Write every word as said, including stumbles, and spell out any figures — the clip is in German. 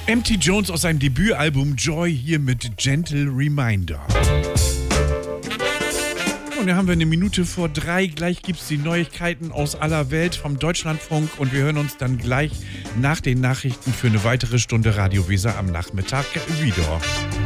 M T Jones aus seinem Debütalbum Joy hier mit Gentle Reminder. Und da haben wir eine Minute vor drei. Gleich gibt es die Neuigkeiten aus aller Welt vom Deutschlandfunk und wir hören uns dann gleich nach den Nachrichten für eine weitere Stunde Radio Weser am Nachmittag wieder.